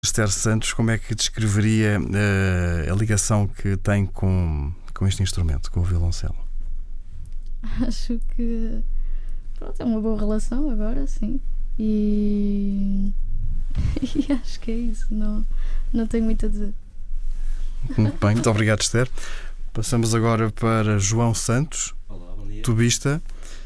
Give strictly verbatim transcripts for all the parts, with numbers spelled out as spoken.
Esther Santos, como é que descreveria uh, a ligação que tem com, com este instrumento, com o violoncelo? Acho que pronto, é uma boa relação agora, sim. E, e acho que é isso. Não, não tenho muito a dizer. Muito bem, muito obrigado, Esther. Passamos agora para João Santos. Olá, bom dia. Tubista,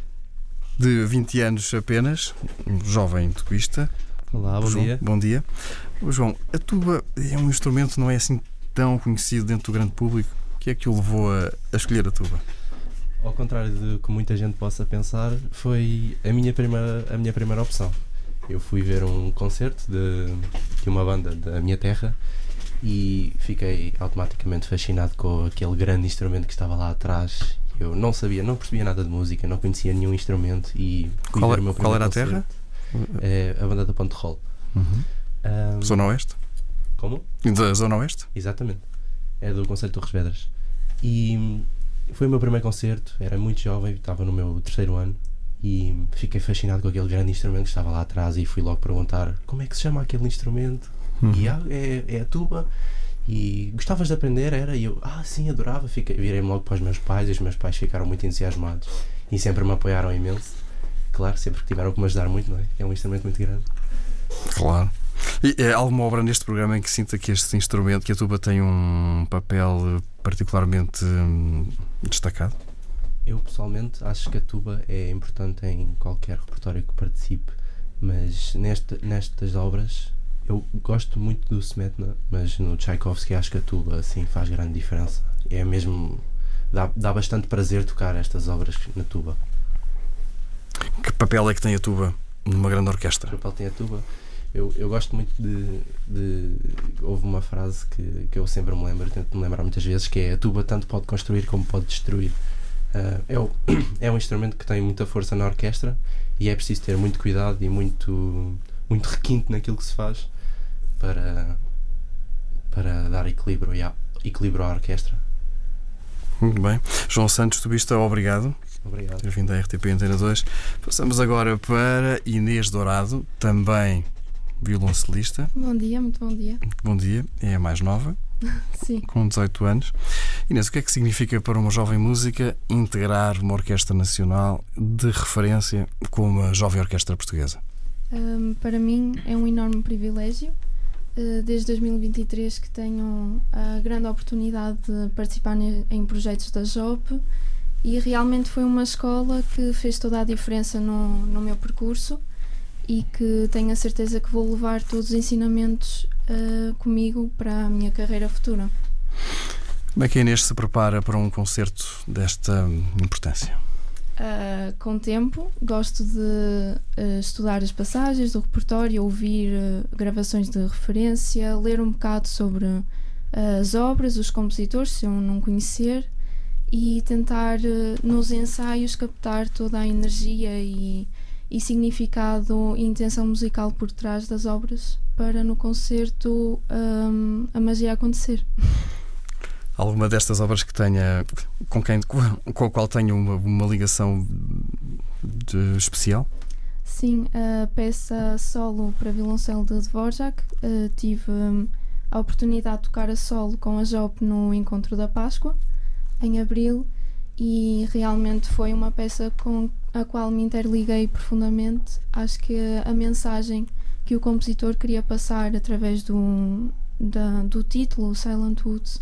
de vinte anos apenas, um jovem tubista. Olá, bom João, dia. Bom dia. O João, a tuba é um instrumento que não é assim tão conhecido dentro do grande público. O que é que o levou a, a escolher a tuba? Ao contrário do que muita gente possa pensar, foi a minha primeira, a minha primeira opção. Eu fui ver um concerto de, de uma banda da minha terra e fiquei automaticamente fascinado com aquele grande instrumento que estava lá atrás. Eu não sabia, não percebia nada de música, não conhecia nenhum instrumento e fui Qual, ver o meu qual era a primeiro terra? concerto. É a banda da Ponte Rol. Uhum. Um, Zona Oeste? Como? Da Zona Oeste? Exatamente. É do Concelho de Torres Vedras. E foi o meu primeiro concerto, era muito jovem, estava no meu terceiro ano e fiquei fascinado com aquele grande instrumento que estava lá atrás e fui logo perguntar como é que se chama aquele instrumento. Uhum. E ah, é, é a tuba. E gostavas de aprender? Era? E eu, ah sim, adorava. Fiquei, virei-me logo para os meus pais e os meus pais ficaram muito entusiasmados e sempre me apoiaram imenso. Claro, sempre que tiveram que me ajudar muito, não é? É um instrumento muito grande. Claro. E é alguma obra neste programa em que sinta que este instrumento, que a tuba tem um papel particularmente hum, destacado? Eu pessoalmente acho que a tuba é importante em qualquer repertório que participe, mas neste, nestas obras eu gosto muito do Smetana, mas no Tchaikovsky acho que a tuba assim faz grande diferença. É mesmo, dá, dá bastante prazer tocar estas obras na tuba. Que papel é que tem a tuba numa grande orquestra? Que papel tem a tuba? Eu, eu gosto muito de, de... Houve uma frase que, que eu sempre me lembro, tento me lembrar muitas vezes, que é: a tuba tanto pode construir como pode destruir. Uh, é, o, é um instrumento que tem muita força na orquestra e é preciso ter muito cuidado e muito, muito requinte naquilo que se faz para, para dar equilíbrio, e a, equilíbrio à orquestra. Muito bem. João Santos, tubista, obrigado. Obrigado. Ter vindo à R T P Antena dois. Passamos agora para Inês Dourado, também violoncelista. Bom dia, muito bom dia. Bom dia, é a mais nova, Sim. com dezoito anos. Inês, o que é que significa para uma jovem música integrar uma orquestra nacional de referência como a Jovem Orquestra Portuguesa? Um, para mim é um enorme privilégio. Uh, desde dois mil e vinte e três que tenho a grande oportunidade de participar ne- em projetos da J O P e realmente foi uma escola que fez toda a diferença no, no meu percurso e que tenho a certeza que vou levar todos os ensinamentos uh, comigo para a minha carreira futura. Como é que a Inês se prepara para um concerto desta importância? Uh, com tempo, gosto de uh, estudar as passagens do repertório, ouvir uh, gravações de referência, ler um bocado sobre uh, as obras, os compositores, se eu não conhecer, e tentar uh, nos ensaios captar toda a energia e, e significado e intenção musical por trás das obras para no concerto um, a magia acontecer. Alguma destas obras que tenha, com, quem, com a qual tenha uma, uma ligação de, especial? Sim, a peça solo para violoncelo de Dvorak. Uh, tive um, a oportunidade de tocar a solo com a J O P no Encontro da Páscoa, em abril, e realmente foi uma peça com a qual me interliguei profundamente. Acho que a mensagem que o compositor queria passar através do, da, do título, Silent Woods,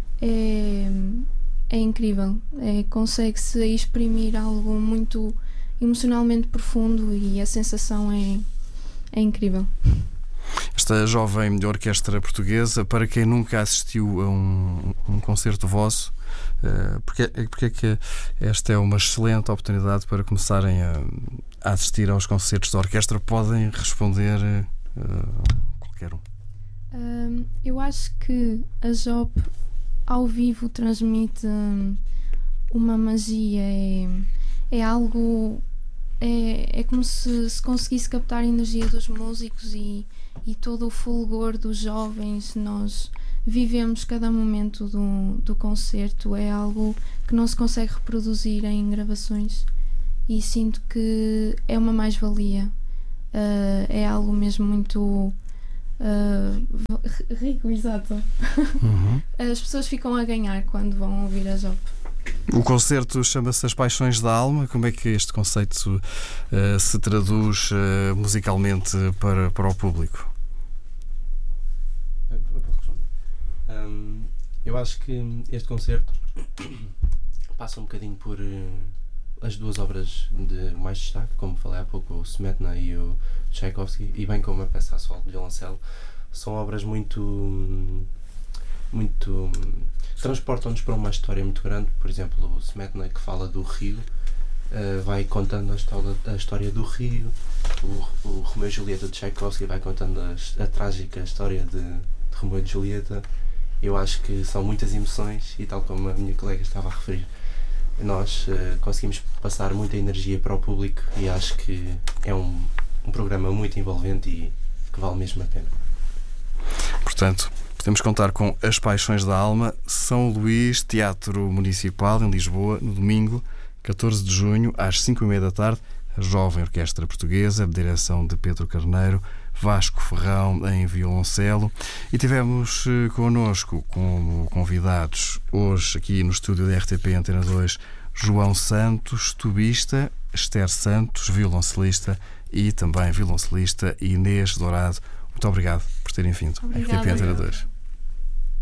É, é incrível, é, consegue-se exprimir algo muito emocionalmente profundo e a sensação é, é incrível. Esta jovem orquestra portuguesa, para quem nunca assistiu a um, um concerto vosso, uh, porque, porque é que esta é uma excelente oportunidade para começarem a, a assistir aos concertos da orquestra? Podem responder uh, qualquer um. Um, eu acho que a J O P ao vivo transmite hum, uma magia, é, é algo, é, é como se, se conseguisse captar a energia dos músicos e, e todo o fulgor dos jovens. Nós vivemos cada momento do, do concerto, é algo que não se consegue reproduzir em gravações e sinto que é uma mais-valia, uh, é algo mesmo muito uh, rico, exato. Uhum. As pessoas ficam a ganhar quando vão ouvir a Jope. O concerto chama-se As Paixões da Alma. Como é que este conceito uh, se traduz uh, musicalmente para, para o público? Eu posso responder. Um, eu acho que este concerto passa um bocadinho por uh, as duas obras de mais destaque, como falei há pouco, o Smetana e o Tchaikovsky, e bem como a peça a solo de violoncelo. São obras muito muito transportam-nos para uma história muito grande. Por exemplo, o Smetana, que fala do rio, uh, vai contando a história, a história do rio. O, o Romeu e Julieta de Tchaikovsky vai contando a, a trágica história de, de Romeu e Julieta. Eu acho que são muitas emoções e, tal como a minha colega estava a referir, nós uh, conseguimos passar muita energia para o público, e acho que é um, um programa muito envolvente e que vale mesmo a pena. Portanto, podemos contar com As Paixões da Alma, São Luís, Teatro Municipal, em Lisboa, no domingo, catorze de junho, às cinco e meia da tarde. A Jovem Orquestra Portuguesa, direção de Pedro Carneiro, Vasco Ferrão em violoncelo. E tivemos eh, connosco como convidados hoje aqui no estúdio da R T P Antena dois João Santos, tubista, Esther Santos, violoncelista, e também violoncelista Inês Dourado. Muito obrigado por terem vindo à R T P Antena dois.